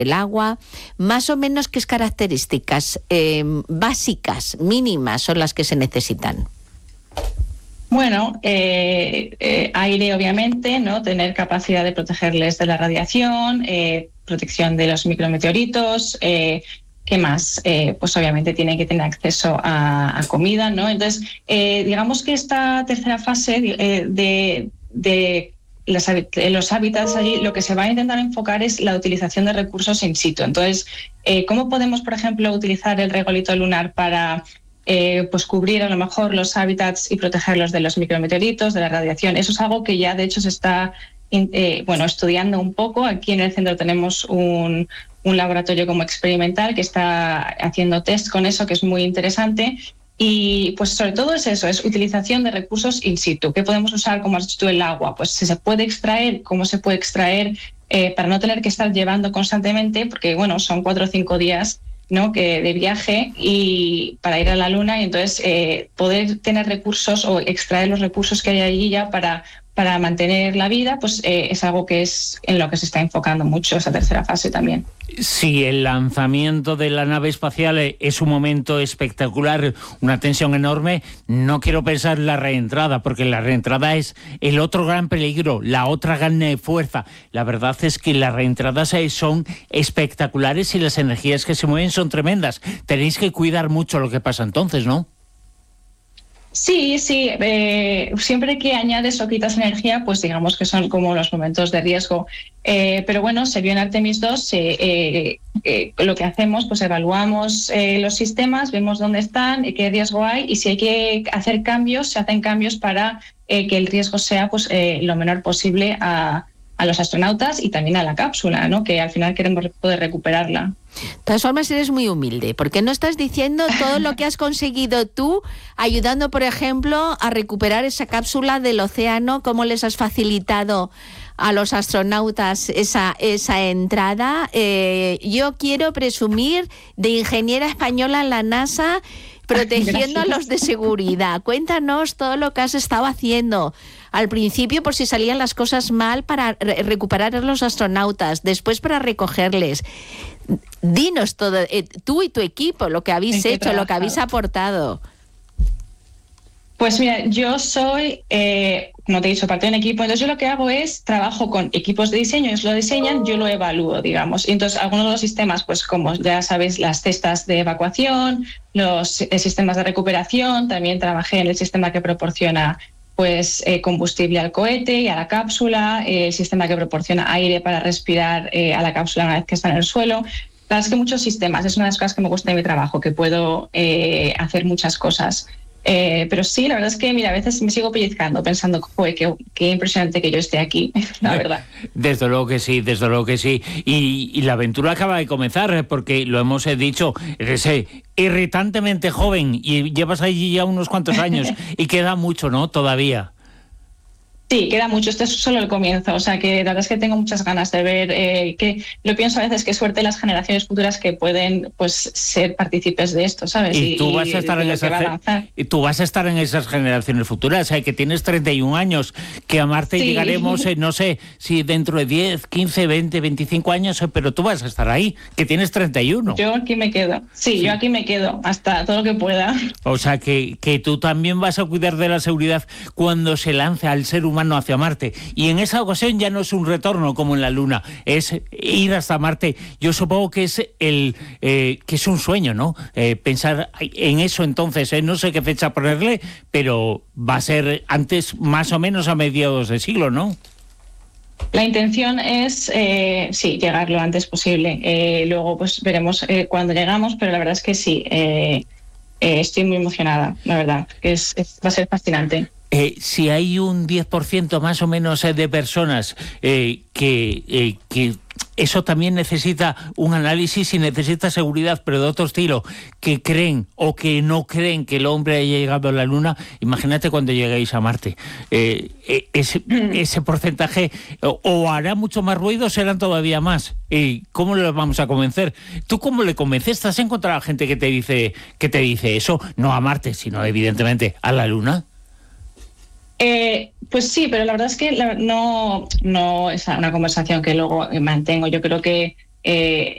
el agua, más o menos qué características básicas, mínimas son las que se necesitan. Bueno, aire obviamente, ¿no? Tener capacidad de protegerles de la radiación, protección de los micrometeoritos, ¿qué más? Pues obviamente tienen que tener acceso a comida, ¿no? Entonces, digamos que esta tercera fase de los hábitats allí, lo que se va a intentar enfocar es la utilización de recursos in situ. Entonces, ¿cómo podemos, por ejemplo, utilizar el regolito lunar para pues cubrir a lo mejor los hábitats y protegerlos de los micrometeoritos, de la radiación? Eso es algo que ya de hecho se está estudiando un poco. Aquí en el centro tenemos un laboratorio como experimental que está haciendo test con eso, que es muy interesante. Y pues sobre todo es eso, es utilización de recursos in situ. ¿Qué podemos usar, como has dicho tú, el agua? Pues si se puede extraer, ¿cómo se puede extraer? Para no tener que estar llevando constantemente, porque bueno, son 4 o 5 días, ¿no? de viaje y para ir a la Luna, y entonces poder tener recursos o extraer los recursos que hay allí ya para mantener la vida, pues es algo que es en lo que se está enfocando mucho esa tercera fase también. Sí, el lanzamiento de la nave espacial es un momento espectacular, una tensión enorme. No quiero pensar en la reentrada, porque la reentrada es el otro gran peligro, la otra gran fuerza. La verdad es que las reentradas son espectaculares y las energías que se mueven son tremendas. Tenéis que cuidar mucho lo que pasa entonces, ¿no? Sí, siempre que añades o quitas energía, pues digamos que son como los momentos de riesgo. Pero bueno, se vio en Artemis 2, lo que hacemos, pues evaluamos los sistemas, vemos dónde están, qué riesgo hay, y si hay que hacer cambios, se hacen cambios para que el riesgo sea pues lo menor posible a los astronautas y también a la cápsula, ¿no? Que al final queremos poder recuperarla. De todas formas, eres muy humilde, porque no estás diciendo todo lo que has conseguido tú, ayudando, por ejemplo, a recuperar esa cápsula del océano, cómo les has facilitado a los astronautas esa entrada. Yo quiero presumir de ingeniera española en la NASA, protegiendo a los de seguridad. Cuéntanos todo lo que has estado haciendo. Al principio, por si salían las cosas mal, para recuperar a los astronautas, después para recogerles. Dinos todo, tú y tu equipo, lo que habéis hecho, lo que habéis aportado. Pues mira, yo soy, como te he dicho, parte de un equipo. Entonces yo lo que hago es trabajo con equipos de diseño, ellos lo diseñan, yo lo evalúo, digamos. Y entonces algunos de los sistemas, pues como ya sabéis, las cestas de evacuación, los sistemas de recuperación, también trabajé en el sistema que proporciona pues combustible al cohete y a la cápsula, el sistema que proporciona aire para respirar a la cápsula una vez que está en el suelo. La verdad es que muchos sistemas, es una de las cosas que me gusta de mi trabajo, que puedo hacer muchas cosas. Pero sí, la verdad es que, mira, a veces me sigo pellizcando pensando, joder, qué impresionante que yo esté aquí, la verdad. Desde luego que sí, desde luego que sí. Y la aventura acaba de comenzar, porque lo hemos dicho, eres irritantemente joven y llevas allí ya unos cuantos años y queda mucho, ¿no? Todavía. Sí, queda mucho. Este es solo el comienzo. O sea, que la verdad es que tengo muchas ganas de ver, que lo pienso a veces, que suerte las generaciones futuras que pueden pues ser partícipes de esto, ¿sabes? Y tú vas a estar en esas generaciones futuras, que tienes 31 años, que a Marte llegaremos, no sé, si dentro de 10, 15, 20, 25 años, pero tú vas a estar ahí, que tienes 31. Yo aquí me quedo. Sí, yo aquí me quedo hasta todo lo que pueda. O sea, que tú también vas a cuidar de la seguridad cuando se lance al ser humano hacia Marte, y en esa ocasión ya no es un retorno como en la Luna, es ir hasta Marte. Yo supongo que es que es un sueño, ¿no? Pensar en eso entonces, no sé qué fecha ponerle, pero va a ser antes, más o menos a mediados de siglo, ¿no? La intención es, sí, llegar lo antes posible. Luego pues veremos cuándo llegamos, pero la verdad es que sí, estoy muy emocionada, la verdad, que va a ser fascinante. Si hay un 10% más o menos de personas que eso también necesita un análisis y necesita seguridad, pero de otro estilo, que creen o que no creen que el hombre haya llegado a la Luna, imagínate cuando lleguéis a Marte. Ese porcentaje o hará mucho más ruido o serán todavía más. ¿Cómo le vamos a convencer? ¿Tú cómo le convences? ¿Te has encontrado a gente que te dice eso? No a Marte, sino evidentemente a la Luna. Pues sí, pero la verdad es que no es una conversación que luego mantengo. Yo creo que